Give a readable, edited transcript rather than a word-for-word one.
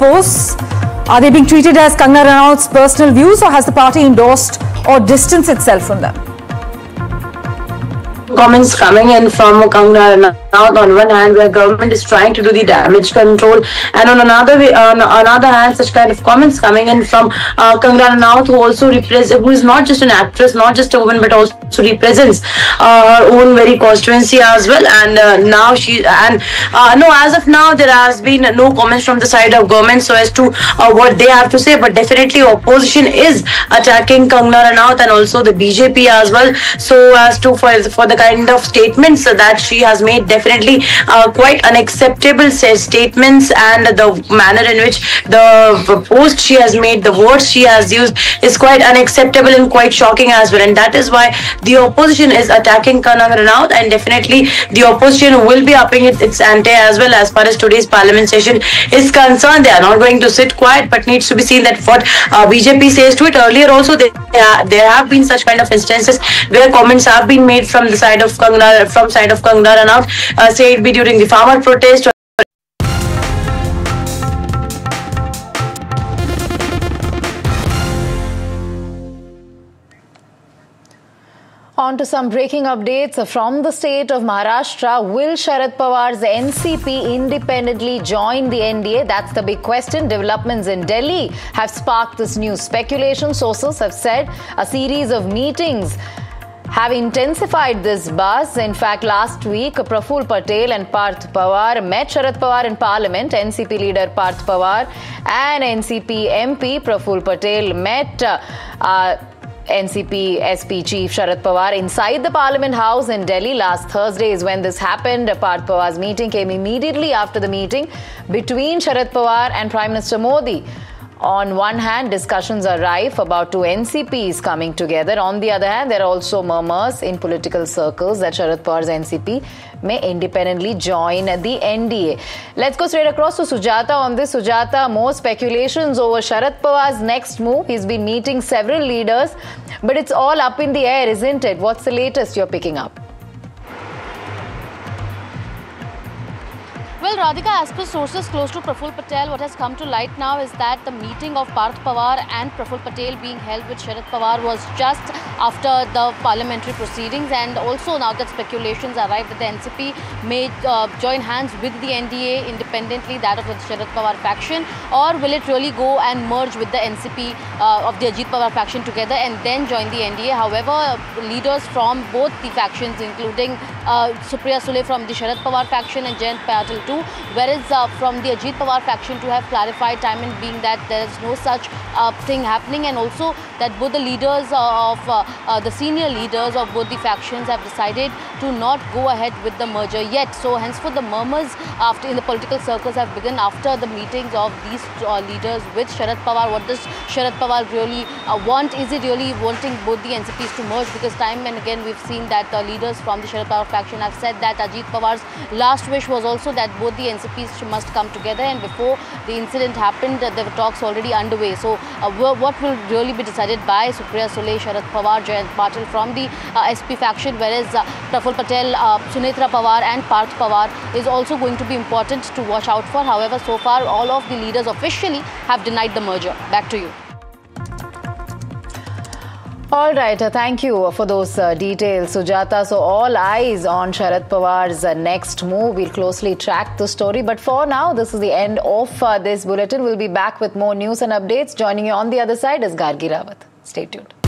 posts? Are they being treated as Kangana Ranaut's personal views, or has the party endorsed or distanced itself from them? Comments coming in from Kangana Ranaut on one hand, where government is trying to do the damage control, and on another hand, such kind of comments coming in from Kangana Ranaut, who is not just an actress, not just a woman, but also represents her own very constituency as well. And as of now, there has been no comments from the side of government so as to what they have to say, but definitely opposition is attacking Kangana Ranaut and also the BJP as well, so as to for the kind of statements that she has made. Definitely quite unacceptable statements, and the manner in which the post she has made, the words she has used, is quite unacceptable and quite shocking as well. And that is why the opposition is attacking Kangana Ranaut, and definitely the opposition will be upping its ante as well as far as today's parliament session is concerned. They are not going to sit quiet, but needs to be seen that what BJP says to it. Earlier also there have been such kind of instances where comments have been made from the side of Kangana Ranaut, say it be during the farmer protest. On to some breaking updates from the state of Maharashtra. Will Sharad Pawar's NCP independently join the NDA? That's the big question. Developments in Delhi have sparked this new speculation. Sources have said a series of meetings have intensified this buzz. In fact, last week, Praful Patel and Parth Pawar met Sharad Pawar in Parliament. NCP leader Parth Pawar and NCP MP Praful Patel met NCP SP Chief Sharad Pawar inside the Parliament House in Delhi. Last Thursday is when this happened. Parth Pawar's meeting came immediately after the meeting between Sharad Pawar and Prime Minister Modi. On one hand, discussions are rife about two NCPs coming together. On the other hand, there are also murmurs in political circles that Sharad Pawar's NCP may independently join the NDA. Let's go straight across to Sujata on this. Sujata, more speculations over Sharad Pawar's next move. He's been meeting several leaders, but it's all up in the air, isn't it? What's the latest you're picking up? Well, Radhika, as per sources close to Praful Patel, what has come to light now is that the meeting of Parth Pawar and Praful Patel being held with Sharad Pawar was just after the parliamentary proceedings, and also now that speculations arrive that the NCP may join hands with the NDA independently, that of the Sharad Pawar faction, or will it really go and merge with the NCP of the Ajit Pawar faction together and then join the NDA? However, leaders from both the factions, including Supriya Sule from the Sharad Pawar faction and Jayant Patil too, whereas from the Ajit Pawar faction to have clarified time and being that there is no such thing happening, and also that both the leaders of the senior leaders of both the factions have decided to not go ahead with the merger yet. So henceforth the murmurs in the political circles have begun after the meetings of these leaders with Sharad Pawar. What does Sharad Pawar really want? Is he really wanting both the NCPs to merge? Because time and again we've seen that leaders from the Sharad Pawar faction have said that Ajit Pawar's last wish was also that both the NCPs must come together, and before the incident happened, there were talks already underway. So what will really be decided by Supriya Sule, Sharad Pawar, Jayant Patil from the SP faction, whereas Praful Patel, Sunetra Pawar and Parth Pawar is also going to be important to watch out for. However, so far all of the leaders officially have denied the merger. Back to you. All right, thank you for those details, Sujata. So all eyes on Sharad Pawar's next move. We'll closely track the story. But for now, this is the end of this bulletin. We'll be back with more news and updates. Joining you on the other side is Gargi Rawat. Stay tuned.